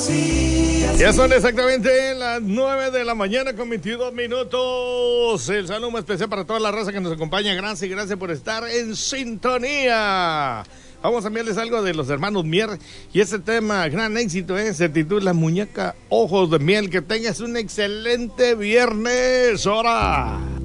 Ya son exactamente las 9 de la mañana con 22 minutos. El saludo muy especial para toda la raza que nos acompaña. Gracias por estar en sintonía. Vamos a enviarles algo de los hermanos Mier. Y este tema, gran éxito, se titula Muñeca Ojos de Miel. Que tengas un excelente viernes. ¡Hora!